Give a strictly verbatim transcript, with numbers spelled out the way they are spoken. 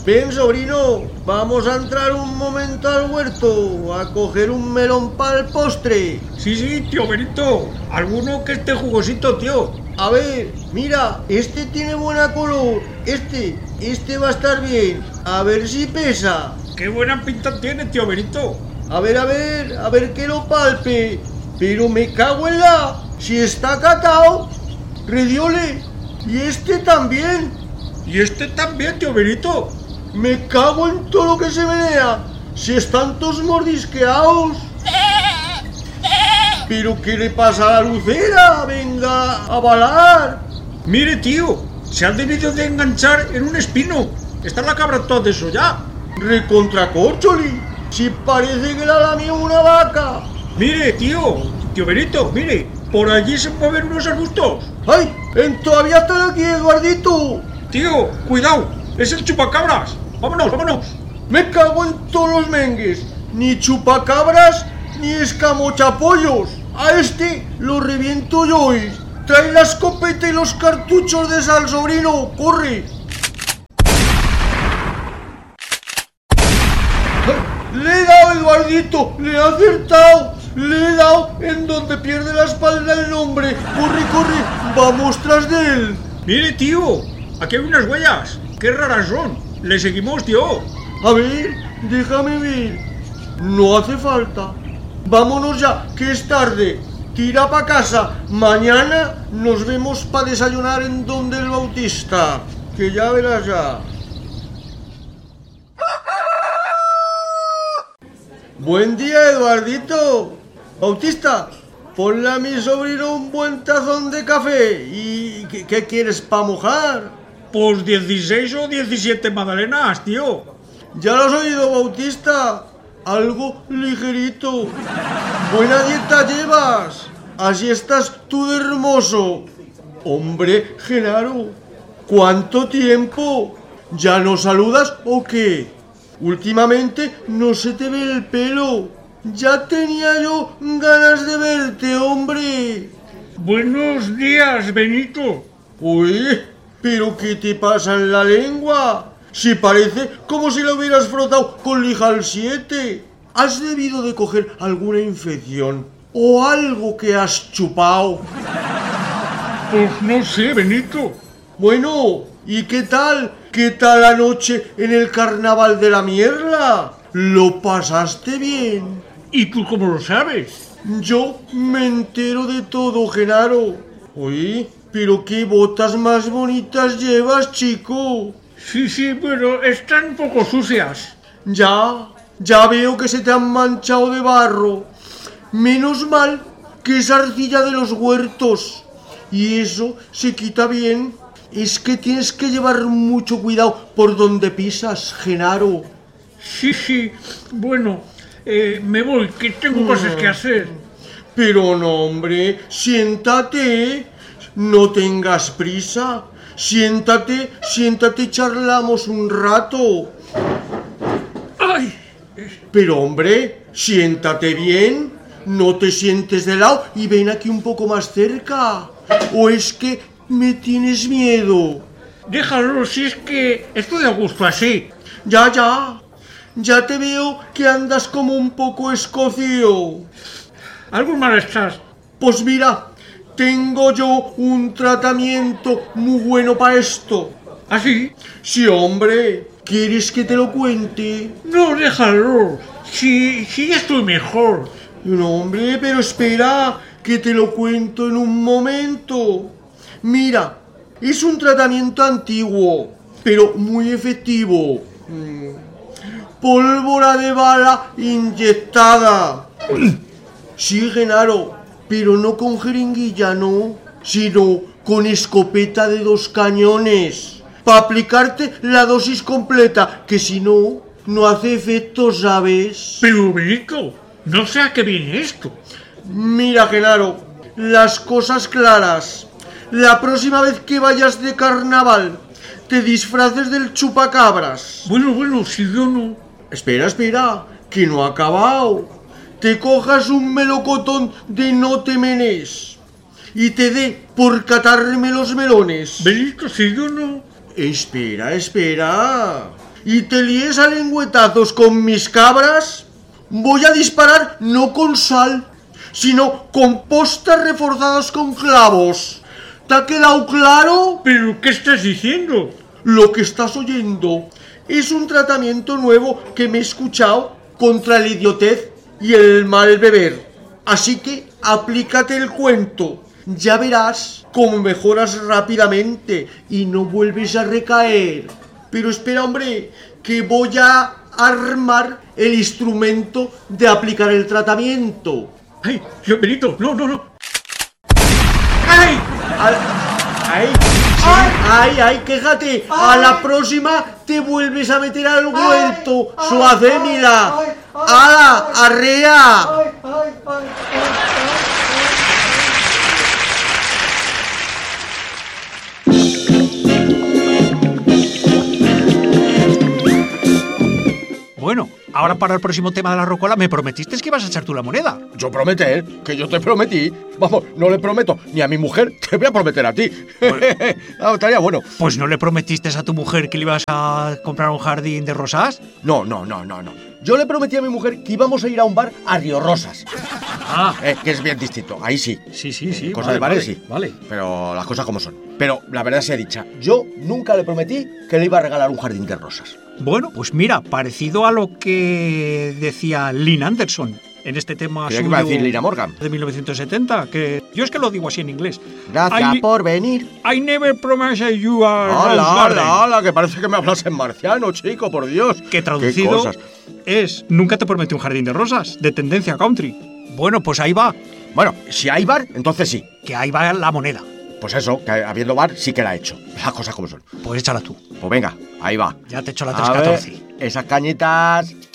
Ven, sobrino, vamos a entrar un momento al huerto a coger un melón para el postre. Sí, sí, tío Benito. Alguno que esté jugosito, tío. A ver, mira, este tiene buena color. Este, este va a estar bien. A ver si pesa. Qué buena pinta tiene, tío Benito. A ver, a ver, a ver que lo palpe. Pero me cago en la... Si está catao. Rediole. Y este también. Y este también, tío Benito. Me cago en todo lo que se menea. Si están todos mordisqueados. ¿Pero qué le pasa a la lucera? Venga a balar. Mire, tío, se ha debido de enganchar en un espino. Está la cabra toda desollada. Recontracórcholi. Si parece que la lamió una vaca. Mire, tío, tío Benito, mire, por allí se pueden ver unos arbustos. ¡Ay! En todavía están aquí, Eduardito. Tío, cuidado, es el chupacabras. Vámonos, vámonos. Me cago en todos los mengues. Ni chupacabras, ni escamochapollos. A este lo reviento yo hoy. Trae la escopeta y los cartuchos de sal, sobrino. ¡Corre! Le he dado, Eduardito. Le he acertado. Le he dado en donde pierde la espalda el hombre. Corre, corre. Vamos tras de él. Mire, tío, aquí hay unas huellas. Qué raras son. Le seguimos, tío. A ver, déjame ver. No hace falta. Vámonos ya, que es tarde. Tira pa' casa. Mañana nos vemos para desayunar en donde el Bautista. Que ya verás ya. Buen día, Eduardito. Bautista, ponle a mi sobrino un buen tazón de café. ¿Y qué, qué quieres pa' mojar? Pues dieciséis o diecisiete magdalenas, tío. Ya lo has oído, Bautista. Algo ligerito. Buena dieta llevas. Así estás tú de hermoso. Hombre, Genaro, ¿cuánto tiempo? ¿Ya no saludas o qué? Últimamente no se te ve el pelo. Ya tenía yo ganas de verte, hombre. Buenos días, Benito. Uy, ¿pero qué te pasa en la lengua? Si parece como si la hubieras frotado con lija al siete. ¿Has debido de coger alguna infección? ¿O algo que has chupado? Pues no sé, Benito. Bueno, ¿y qué tal? ¿Qué tal la noche en el carnaval de la mierda? ¿Lo pasaste bien? ¿Y tú cómo lo sabes? Yo me entero de todo, Genaro. Oye, pero qué botas más bonitas llevas, chico. Sí, sí, bueno, están un poco sucias. Ya, ya veo que se te han manchado de barro. Menos mal que es arcilla de los huertos. Y eso se quita bien. Es que tienes que llevar mucho cuidado por donde pisas, Genaro. Sí, sí, bueno, eh, me voy, que tengo cosas que hacer. Pero no, hombre, siéntate. No tengas prisa. Siéntate, siéntate y charlamos un rato. ¡Ay! Pero hombre, siéntate bien. No te sientes de lado y ven aquí un poco más cerca. ¿O es que me tienes miedo? Déjalo, si es que estoy a gusto así. Ya, ya. Ya te veo que andas como un poco escocido. ¿Algún malestar? Pues mira, tengo yo un tratamiento muy bueno para esto. ¿Ah, sí? Sí, hombre. ¿Quieres que te lo cuente? No, déjalo. Si, si ya estoy mejor. No, hombre, pero espera, que te lo cuento en un momento. Mira, es un tratamiento antiguo, pero muy efectivo. Pólvora de bala inyectada. Sí, Genaro, pero no con jeringuilla, no, sino con escopeta de dos cañones. Para aplicarte la dosis completa, que si no, no hace efecto, ¿sabes? Pero, Benito, no sé a qué viene esto. Mira, Genaro, las cosas claras. La próxima vez que vayas de carnaval, te disfraces del chupacabras. Bueno, bueno, si yo no... Espera, espera, que no ha acabado. Te cojas un melocotón de no te menes y te dé por catarme los melones. Benito, si yo no... Espera, espera. y te líes a lengüetazos con mis cabras, voy a disparar no con sal, sino con postas reforzadas con clavos. ¿Te ha quedado claro? ¿Pero qué estás diciendo? Lo que estás oyendo es un tratamiento nuevo que me he escuchado contra la idiotez y el mal beber. Así que aplícate el cuento. Ya verás cómo mejoras rápidamente y no vuelves a recaer. Pero espera, hombre, que voy a armar el instrumento de aplicar el tratamiento. ¡Ay, Benito! ¡No, no, no! ¡Ay! Al- ¡Ay! Sí, ¡ay, ay! ¡Quéjate! A la próxima te vuelves a meter al huerto. ¡Suacémila! ¡Hala! ¡Arrea! Bueno, ahora para el próximo tema de la rocola me prometiste que ibas a echar tú la moneda. Yo prometer, que yo te prometí. Vamos, no le prometo ni a mi mujer, te voy a prometer a ti. Ah, estaría bueno. Pues ¿no le prometiste a tu mujer que le ibas a comprar un jardín de rosas? No, no, no, no, no. Yo le prometí a mi mujer que íbamos a ir a un bar a Río Rosas. Ah, Eh, que es bien distinto, ahí sí. sí, sí, sí. Cosa vale, de bares, vale, sí. Vale. Pero las cosas como son. Pero la verdad sea dicha, yo nunca le prometí que le iba a regalar un jardín de rosas. Bueno, pues mira, parecido a lo que decía Lynn Anderson en este tema Creía que suyo iba a decir Lina Morgan. de mil novecientos setenta, que yo es que lo digo así en inglés. Gracias I, por venir. I never promised you a rose ¡Hala, garden. hala, hala! Que parece que me hablas en marciano, chico, por Dios. Que ¡Qué traducido cosas! es nunca te prometí un jardín de rosas, de tendencia country. Bueno, pues ahí va, Bueno, si hay bar, entonces sí. que ahí va la moneda. Pues eso, que habiendo bar sí que la he hecho. Las cosas como son. Pues échala tú. Pues venga, ahí va. Ya te echo la A ver, trescientos catorce. esas cañitas.